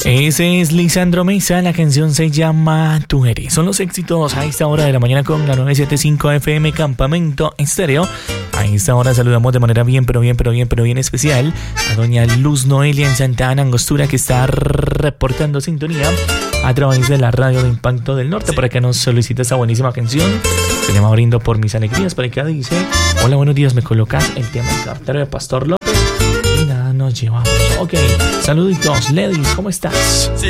Ese es Lisandro Mesa, la canción se llama Tú eres. Son los éxitos a esta hora de la mañana con la 975 FM Campamento Estéreo. A esta hora saludamos de manera bien especial a doña Luz Noelia en Santa Ana, Angostura, que está reportando sintonía a través de la radio de Impacto del Norte, para que nos solicite esta buenísima canción. Se llama Brindo por mis alegrías. Para que dice: hola, buenos días, me colocas el tema del cartero de Pastor López y nada nos llevamos. Ok, saluditos, Ledis, ¿cómo estás?